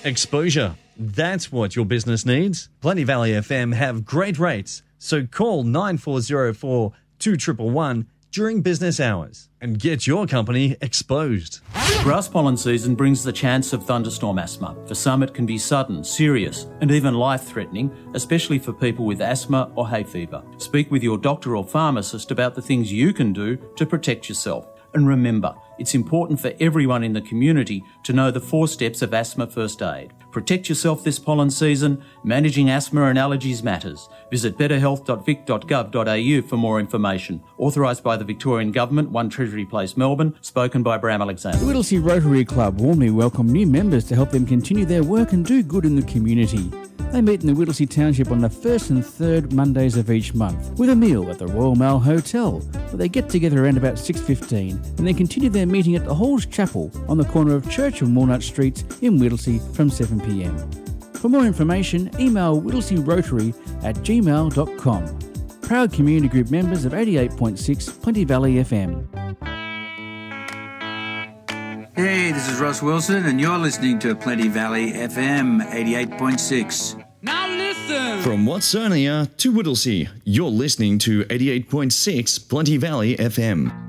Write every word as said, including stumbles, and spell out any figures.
Exposure. That's what your business needs. Plenty Valley F M have great rates, so call nine four zero four, two one one one during business hours and get your company exposed. Grass pollen season brings the chance of thunderstorm asthma. For some, it can be sudden, serious, and even life-threatening, especially for people with asthma or hay fever. Speak with your doctor or pharmacist about the things you can do to protect yourself. And remember, it's important for everyone in the community to know the four steps of asthma first aid. Protect yourself this pollen season. Managing asthma and allergies matters. Visit better health dot vic dot gov dot a u for more information. Authorised by the Victorian Government, one Treasury Place, Melbourne. Spoken by Bram Alexander. The Whittlesea Rotary Club warmly welcome new members to help them continue their work and do good in the community. They meet in the Whittlesea Township on the first and third Mondays of each month with a meal at the Royal Mail Hotel, where they get together around about six fifteen and then continue their meeting at the Halls Chapel on the corner of Church and Walnut Streets in Whittlesea from seven p m. For more information, email whittlesearotary at gmail dot com. Proud community group members of eighty-eight point six Plenty Valley F M. Hey, this is Ross Wilson, and you're listening to Plenty Valley F M eighty-eight point six. Now listen! From Watsonia to Whittlesea, you're listening to eighty-eight point six Plenty Valley F M.